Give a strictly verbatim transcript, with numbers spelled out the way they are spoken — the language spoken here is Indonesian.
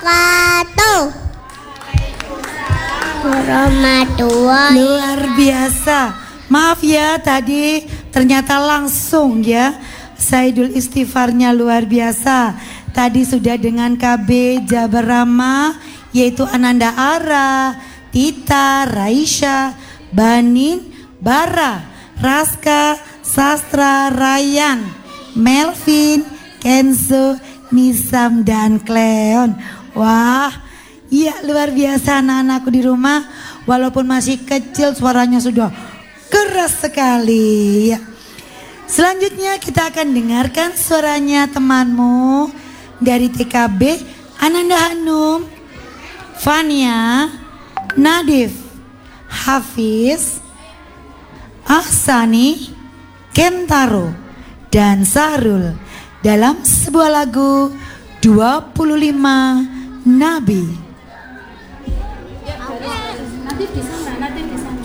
Wabarakatuh. Warahmatullahi. Luar biasa. Maaf ya tadi ternyata langsung ya. Saidul istighfarnya luar biasa. Tadi sudah dengan K B Jabar Rama, yaitu Ananda Ara, Tita, Raisya, Banin, Bara, Raska, Sastra, Ryan, Melvin, Kenzo, Nisam dan Cleon. Wah, iya luar biasa anak-anakku di rumah. Walaupun masih kecil suaranya sudah keras sekali ya. Selanjutnya kita akan dengarkan suaranya temanmu dari T K B Ananda Hanum, Fania, Nadif, Hafiz, Ahsani, Kentaro, dan Sahrul dalam sebuah lagu dua puluh lima Nabi. Natif di sana, natif di sana.